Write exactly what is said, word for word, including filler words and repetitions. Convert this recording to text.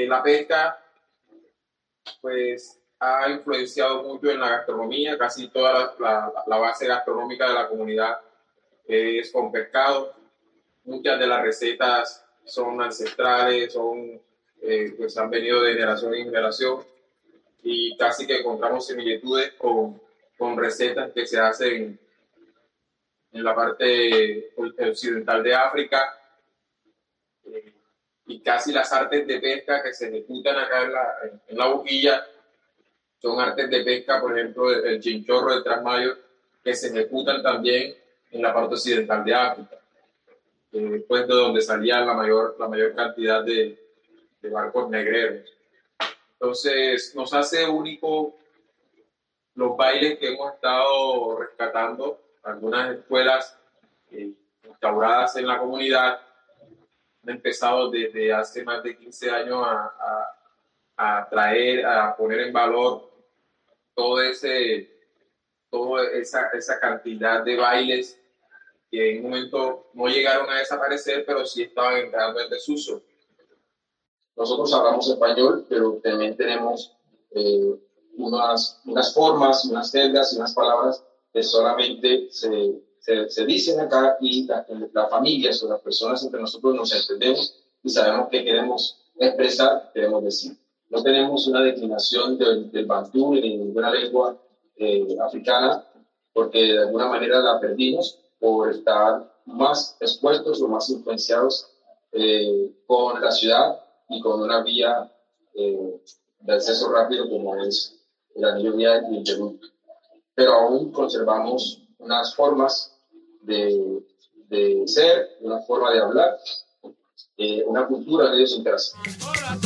Eh, la pesca, pues, ha influenciado mucho en la gastronomía. Casi toda la, la, la base gastronómica de la comunidad es con pescado. Muchas de las recetas son ancestrales, son, eh, pues han venido de generación en generación, y casi que encontramos similitudes con, con recetas que se hacen en la parte occidental de África, eh, y casi las artes de pesca que se ejecutan acá en la, en la boquilla son artes de pesca, por ejemplo, el, el chinchorro del Trasmayo, que se ejecutan también en la parte occidental de África, eh, pues de donde salía la mayor, la mayor cantidad de, de barcos negreros. Entonces, nos hace único los bailes que hemos estado rescatando. Algunas escuelas eh, instauradas en la comunidad han empezado desde hace más de quince años a, a, a traer, a poner en valor todo ese, toda esa, esa cantidad de bailes que en un momento no llegaron a desaparecer, pero sí estaban entrando en desuso. Nosotros hablamos español, pero también tenemos eh, unas, unas formas, unas celdas y unas palabras que solamente se, se, se dicen acá, y la, la familia o las personas entre nosotros nos entendemos y sabemos qué queremos expresar, queremos decir. No tenemos una declinación del, del bantú ni de ninguna lengua eh, africana, porque de alguna manera la perdimos por estar más expuestos o más influenciados eh, con la ciudad y con una vía eh, de acceso rápido como es el anillo vial y el Perú. Pero aún conservamos unas formas de, de ser, una forma de hablar, eh, una cultura de idiosincrasia.